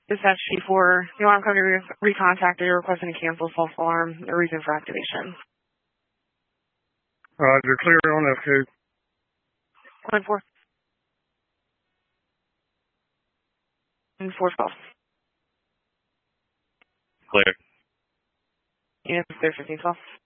Dispatch G4, the alarm company recontacted you requesting to cancel false alarm. The reason for activation. Roger, clear on F2. Line 4. And 4 false. Clear. Unit 15 false.